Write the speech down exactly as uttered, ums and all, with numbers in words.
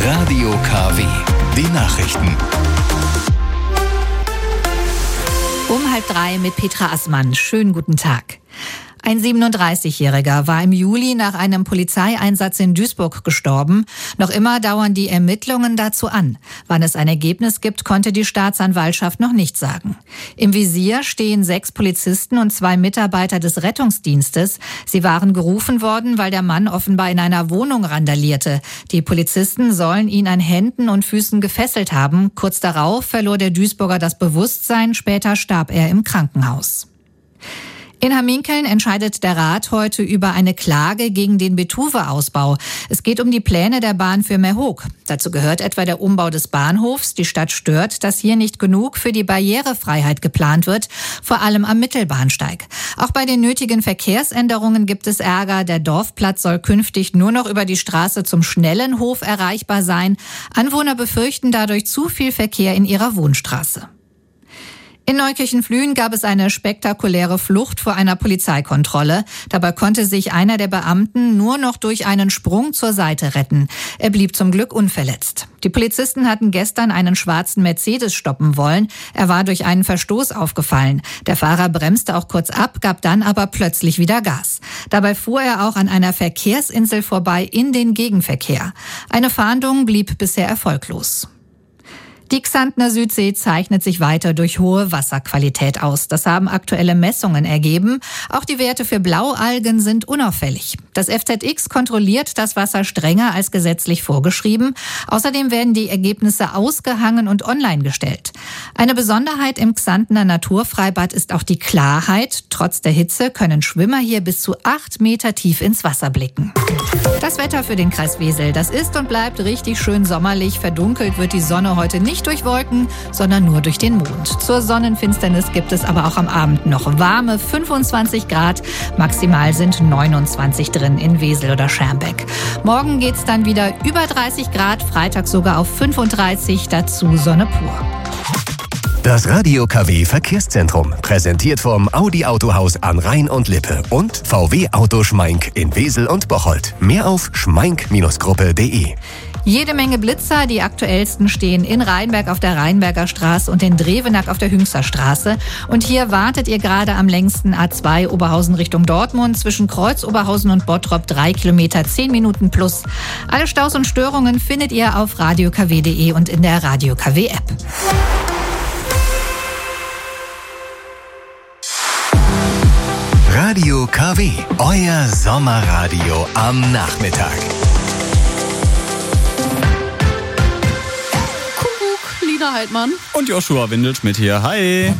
Radio K W. Die Nachrichten. Um halb drei mit Petra Assmann. Schönen guten Tag. Ein siebenunddreißigjähriger war im Juli nach einem Polizeieinsatz in Duisburg gestorben. Noch immer dauern die Ermittlungen dazu an. Wann es ein Ergebnis gibt, konnte die Staatsanwaltschaft noch nicht sagen. Im Visier stehen sechs Polizisten und zwei Mitarbeiter des Rettungsdienstes. Sie waren gerufen worden, weil der Mann offenbar in einer Wohnung randalierte. Die Polizisten sollen ihn an Händen und Füßen gefesselt haben. Kurz darauf verlor der Duisburger das Bewusstsein. Später starb er im Krankenhaus. In Hamminkeln entscheidet der Rat heute über eine Klage gegen den Betuwe-Ausbau. Es geht um die Pläne der Bahn für Meerhoek. Dazu gehört etwa der Umbau des Bahnhofs. Die Stadt stört, dass hier nicht genug für die Barrierefreiheit geplant wird, vor allem am Mittelbahnsteig. Auch bei den nötigen Verkehrsänderungen gibt es Ärger. Der Dorfplatz soll künftig nur noch über die Straße zum Schnellenhof erreichbar sein. Anwohner befürchten dadurch zu viel Verkehr in ihrer Wohnstraße. In Neukirchen-Flühen gab es eine spektakuläre Flucht vor einer Polizeikontrolle. Dabei konnte sich einer der Beamten nur noch durch einen Sprung zur Seite retten. Er blieb zum Glück unverletzt. Die Polizisten hatten gestern einen schwarzen Mercedes stoppen wollen. Er war durch einen Verstoß aufgefallen. Der Fahrer bremste auch kurz ab, gab dann aber plötzlich wieder Gas. Dabei fuhr er auch an einer Verkehrsinsel vorbei in den Gegenverkehr. Eine Fahndung blieb bisher erfolglos. Die Xantner Südsee zeichnet sich weiter durch hohe Wasserqualität aus. Das haben aktuelle Messungen ergeben. Auch die Werte für Blaualgen sind unauffällig. Das F Z X kontrolliert das Wasser strenger als gesetzlich vorgeschrieben. Außerdem werden die Ergebnisse ausgehangen und online gestellt. Eine Besonderheit im Xantner Naturfreibad ist auch die Klarheit. Trotz der Hitze können Schwimmer hier bis zu acht Meter tief ins Wasser blicken. Das Wetter für den Kreis Wesel. Das ist und bleibt richtig schön sommerlich. Verdunkelt wird die Sonne heute nicht durch Wolken, sondern nur durch den Mond. Zur Sonnenfinsternis gibt es aber auch am Abend noch warme fünfundzwanzig Grad. Maximal sind neunundzwanzig drin in Wesel oder Schermbeck. Morgen geht's dann wieder über dreißig Grad, Freitag sogar auf fünfunddreißig, dazu Sonne pur. Das Radio K W Verkehrszentrum, präsentiert vom Audi Autohaus an Rhein und Lippe und V W Auto Schmeink in Wesel und Bocholt. Mehr auf schmeink Gruppe punkt de. Jede Menge Blitzer, die aktuellsten stehen in Rheinberg auf der Rheinberger Straße und in Drevenack auf der Hüngster Straße. Und hier wartet ihr gerade am längsten A zwei Oberhausen Richtung Dortmund zwischen Kreuz Oberhausen und Bottrop drei Kilometer, zehn Minuten plus. Alle Staus und Störungen findet ihr auf radio k w punkt de und in der Radio K W App. Radio K W, euer Sommerradio am Nachmittag. Lina Heidmann und Joshua Windelschmidt hier. Hi.